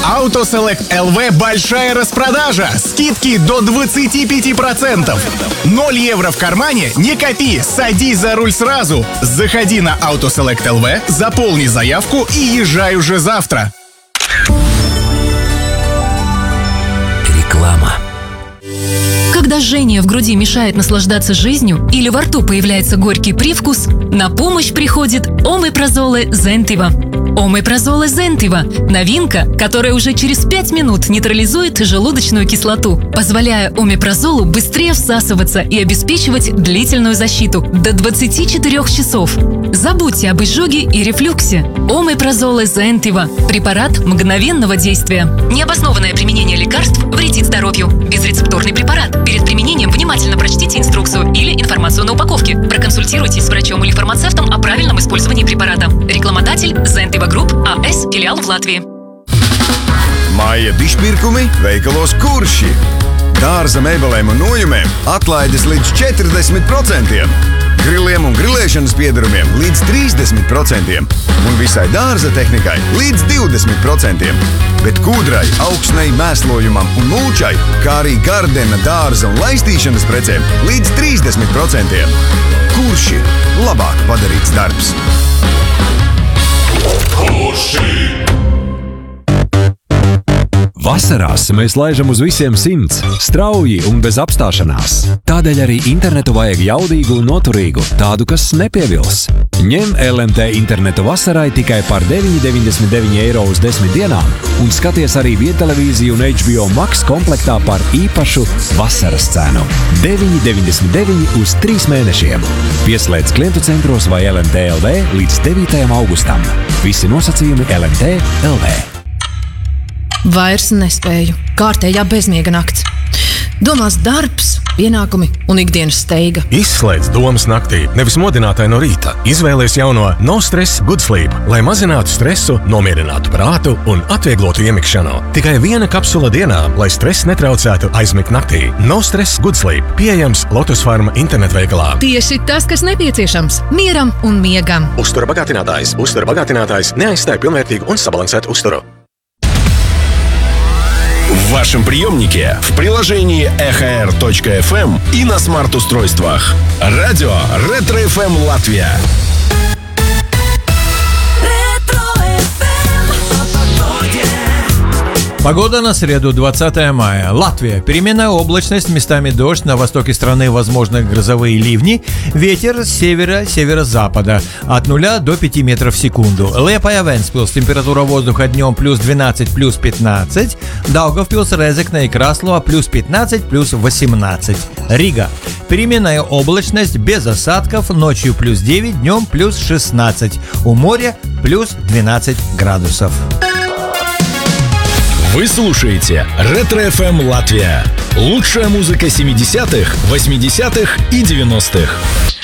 AutoSelect LV большая распродажа. Скидки до 25%. 0 евро в кармане, не копи, садись за руль сразу. Заходи на AutoSelect LV, заполни заявку и езжай уже завтра. Реклама. Когда жжение в груди мешает наслаждаться жизнью или во рту появляется горький привкус, на помощь приходит Омепразоле Зентива. Омепразоле Зентива – новинка, которая уже через 5 минут нейтрализует желудочную кислоту, позволяя омепразолу быстрее всасываться и обеспечивать длительную защиту до 24 часов. Забудьте об изжоге и рефлюксе. Омепразоле Зентива – препарат мгновенного действия. Необоснованное применение лекарств вредит здоровью. Безрецептурный препарат. Перед применением внимательно прочтите инструкцию или информацию на упаковке. Проконсультируйтесь с врачом или фармацевтом о правильном использовании препарата. Рекламодатель Zentiva Group AS, филиал в Латвии. Māja dišpirkumi veikalos Kurši. Dārza mēbelēm un nojumēm atlaides līdz 40%. Griliem un grilēšanas piedarumiem līdz 30%. Un visai dārza tehnikai līdz 20%. Bet kūdrai, augsnei, mēslojumam un mulčai, kā arī gardena, dārza un laistīšanas precēm līdz 30%. Kurši – labāk padarīts darbs. Vasarās mēs laižam uz visiem 100, strauji un bez apstāšanās. Tādēļ arī internetu vajag jaudīgu un noturīgu, tādu, kas nepievils. Ņem LMT internetu vasarai tikai par 9,99 eiro uz 10 dienām un skaties arī viedtelevīziju un HBO Max komplektā par īpašu vasaras cenu. 9,99 uz 3 mēnešiem. Pieslēdz klientu centros vai LMT LV līdz 9. augustam. Visi nosacījumi LMT LV. Vairs nespēju. Kārtējā bezmiega nakts. Domās darbs, pienākumi un ikdienas steiga. Izslēdz domas naktī, nevis modinātāji no rīta. Izvēlies jauno No Stress Good Sleep, lai mazinātu stresu, nomierinātu prātu un atvieglotu iemikšanu. Tikai 1 kapsula dienā, lai stress netraucētu aizmigt naktī. No Stress Good Sleep pieejams Lotus Pharma internetveikalā. Tieši tas, kas nepieciešams mieram un miegam. Uztura bagātinātājs. Uztura bagātinātājs neaizstāja pilnvērtīgu un sabalansētu uzturu. В вашем приемнике, в приложении EHR.FM и на смарт-устройствах. Радио Ретро FM Латвия. Погода на среду, 20 мая. Латвия. Переменная облачность, местами дождь. На востоке страны возможны грозовые ливни. Ветер с севера, северо-запада. От 0 до 5 метров в секунду. Лиепая, Вентспилс. Температура воздуха днем плюс 12, плюс 15. Даугавпилс, Резекне и Краслова плюс 15, плюс 18. Рига. Переменная облачность, без осадков. Ночью плюс 9, днем плюс 16. У моря плюс 12 градусов. Вы слушаете Ретро FM Латвия. Лучшая музыка 70-х, 80-х и 90-х.